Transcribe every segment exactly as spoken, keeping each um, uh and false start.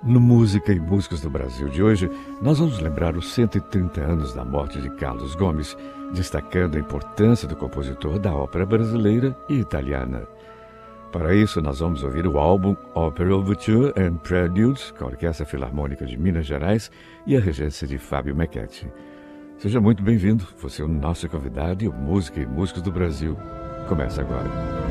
No Música e Músicos do Brasil de hoje, nós vamos lembrar os cento e trinta anos da morte de Carlos Gomes, destacando a importância do compositor da ópera brasileira e italiana. Para isso, nós vamos ouvir o álbum Opera Overture and Preludes, com a Orquestra Filarmônica de Minas Gerais e a regência de Fábio Mecchetti. Seja muito bem-vindo, você é o nosso convidado e o Música e Músicos do Brasil começa agora.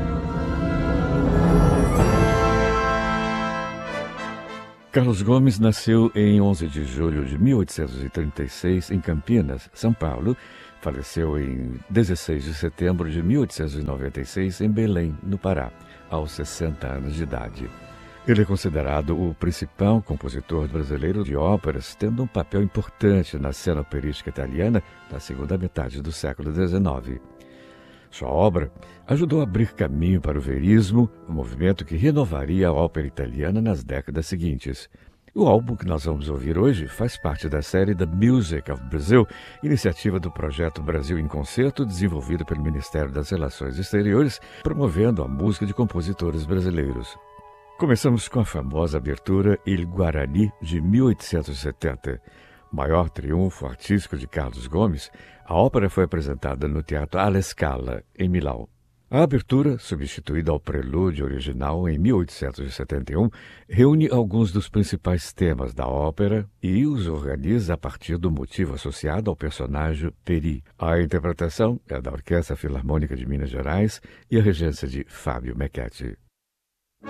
Carlos Gomes nasceu em onze de julho de mil oitocentos e trinta e seis em Campinas, São Paulo. Faleceu em dezesseis de setembro de mil oitocentos e noventa e seis em Belém, no Pará, aos sessenta anos de idade. Ele é considerado o principal compositor brasileiro de óperas, tendo um papel importante na cena operística italiana na segunda metade do século dezenove. Sua obra ajudou a abrir caminho para o verismo, um movimento que renovaria a ópera italiana nas décadas seguintes. O álbum que nós vamos ouvir hoje faz parte da série The Music of Brazil, iniciativa do projeto Brasil em Concerto, desenvolvido pelo Ministério das Relações Exteriores, promovendo a música de compositores brasileiros. Começamos com a famosa abertura Il Guarani, de mil oitocentos e setenta. Maior triunfo artístico de Carlos Gomes, a ópera foi apresentada no Teatro alla Scala, em Milão. A abertura, substituída ao prelúdio original em mil oitocentos e setenta e um, reúne alguns dos principais temas da ópera e os organiza a partir do motivo associado ao personagem Peri. A interpretação é da Orquestra Filarmônica de Minas Gerais e a regência de Fábio Mecchetti.